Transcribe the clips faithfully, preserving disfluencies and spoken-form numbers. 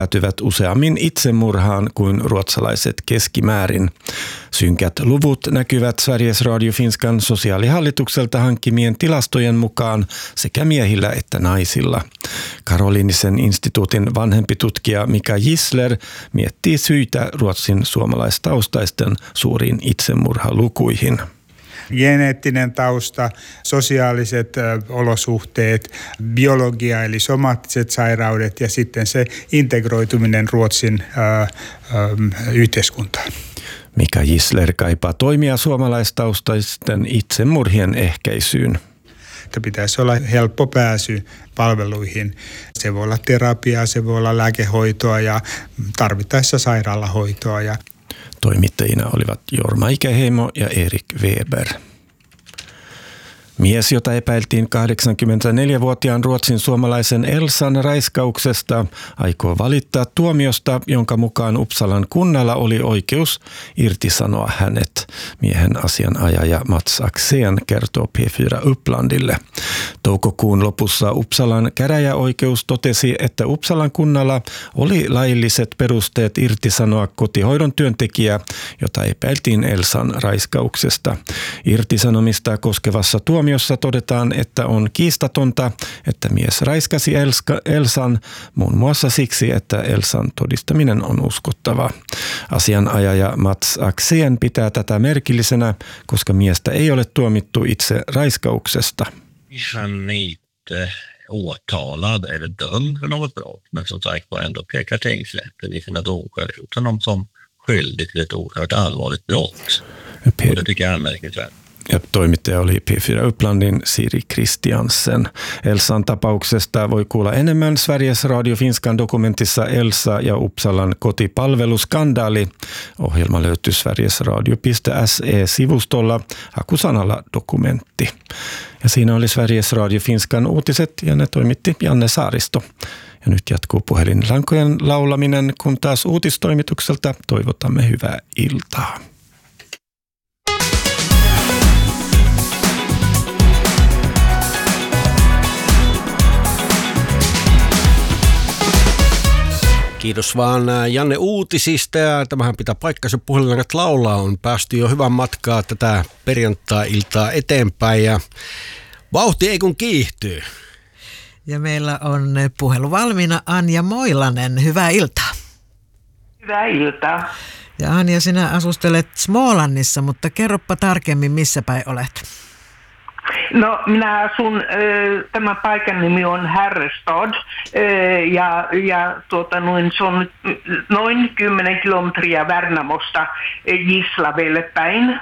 päätyvät useammin itsemurhaan kuin ruotsalaiset keskimäärin. Synkät luvut näkyvät Sveriges Radio Finskan sosiaalihallitukselta hankkimien tilastojen mukaan sekä miehillä että naisilla. Karolinisen instituutin vanhempi tutkija Mika Gisler miettii syitä Ruotsin suomalaistaustaisten suuriin itsemurhalukuihin. Geneettinen tausta, sosiaaliset ö, olosuhteet, biologia eli somaattiset sairaudet ja sitten se integroituminen Ruotsin ö, ö, yhteiskuntaan. Mika Gisler kaipaa toimia suomalaistaustaisten itsemurhien ehkäisyyn. Että pitäisi olla helppo pääsy palveluihin. Se voi olla terapiaa, se voi olla lääkehoitoa ja tarvittaessa sairaalahoitoa. Ja toimittajina olivat Jorma Ikäheimo ja Erik Weber. Mies, jota epäiltiin kahdeksankymmentäneljävuotiaan ruotsin suomalaisen Elsan raiskauksesta, aikoo valittaa tuomiosta, jonka mukaan Uppsalan kunnalla oli oikeus irtisanoa hänet. Miehen asianajaja Mats Axén kertoo P neljä Upplandille. Toukokuun lopussa Uppsalan käräjäoikeus totesi, että Uppsalan kunnalla oli lailliset perusteet irtisanoa kotihoidon työntekijä, jota epäiltiin Elsan raiskauksesta. Irtisanomista koskevassa tuomiossa Tuomiossa todetaan, että on kiistatonta, että mies raiskasi Elska, Elsan muun muassa siksi, että Elsan todistaminen on uskottava. Asianajaja Mats Axén pitää tätä merkillisenä, koska miestä ei ole tuomittu itse raiskauksesta. Han är inte åtalad eller dömd för något brott, men som sagt var ändå pekar tingsrätten i sina domar ut honom som skyldig till ett oerhört allvarligt brott. Och det tycker jag är anmärkningsvärt. Ja toimittaja oli P neljä Upplandin Siri Kristiansen. Elsan tapauksesta voi kuulla enemmän Sveriges Radio Finskan dokumentissa Elsa ja Uppsalan kotipalveluskandaali. Ohjelma löytyy sverigesradio piste se-sivustolla hakusanalla dokumentti. Ja siinä oli Sveriges Radio Finskan uutiset ja ne toimitti Janne Saaristo. Ja nyt jatkuu puhelinlankojen laulaminen, kun taas uutistoimitukselta toivotamme hyvää iltaa. Kiitos vaan Janne uutisista ja tämähän pitää paikkansa, puhelinlangat laulaa, on päästy jo hyvän matkaa tätä perjantai-iltaa eteenpäin ja vauhti ei kun kiihtyy. Ja meillä on puhelu valmiina Anja Moilanen, hyvää iltaa. Hyvää iltaa. Ja Anja, sinä asustelet Smålandissa, mutta kerropa tarkemmin, missä päin olet. No, minä asun, tämän paikan nimi on Härrestad ja, ja tuota, noin, se on noin kymmenen kilometriä Värnamosta Gislavelle päin.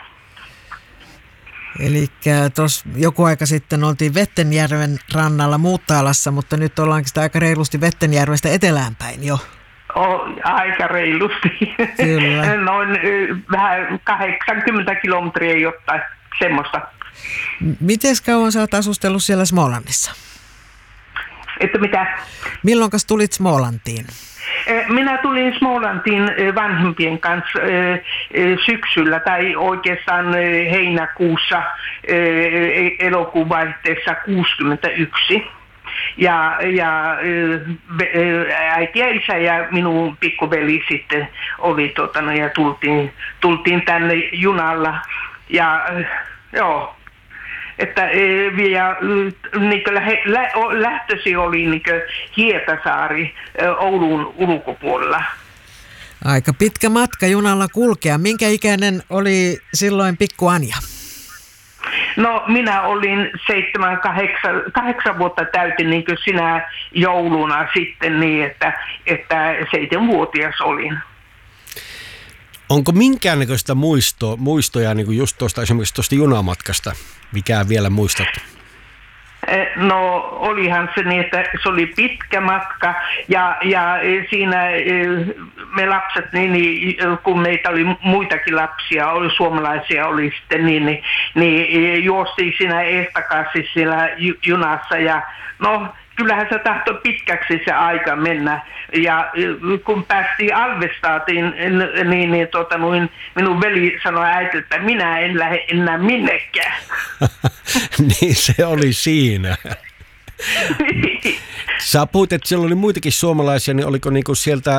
Eli tuossa joku aika sitten oltiin Vettenjärven rannalla Muuttalassa, mutta nyt ollaankin sitä aika reilusti Vettenjärvestä etelään päin jo. Oh, aika reilusti. Kyllä. Noin vähän kahdeksankymmentä kilometriä jotain semmoista. Miten kauan sä oot asustellut siellä Smålandissa? Että mitä? Milloinkas tulit Smålantiin? Minä tulin Smålantiin vanhempien kanssa syksyllä tai oikeastaan heinäkuussa elokuun vaihteessa kuusikymmentäyksi. Ja, ja äiti ja isä ja minun pikkuveli sitten oli, tota, no, ja tultiin, tultiin tänne junalla. Ja joo, että ja, niin lä, lähtösi oli niin Hietasaari Oulun ulkopuolella. Aika pitkä matka junalla kulkea. Minkä ikäinen oli silloin pikku Anja? No minä olin seitsemän, kahdeksan, kahdeksan vuotta täytin niin kuin sinä jouluna sitten niin, että, että seitsemänvuotias olin. Onko minkäännäköistä muisto, muistoja niin kuin just tuosta esimerkiksi tuosta junamatkasta, mikä vielä muistat? No olihan se niin, että se oli pitkä matka ja, ja siinä me lapset, niin, niin, kun meitä oli muitakin lapsia, oli suomalaisia oli sitten, niin, niin, niin juostiin siinä estakassi siellä junassa ja no kyllähän se tahtoi pitkäksi se aika mennä. Ja kun päästiin Alvestaatiin, niin, niin tota, noin, minun veli sanoi äiti, että minä en lähde enää minnekään. Niin se oli siinä. Sä puhuit, että siellä oli muitakin suomalaisia, niin oliko niinku sieltä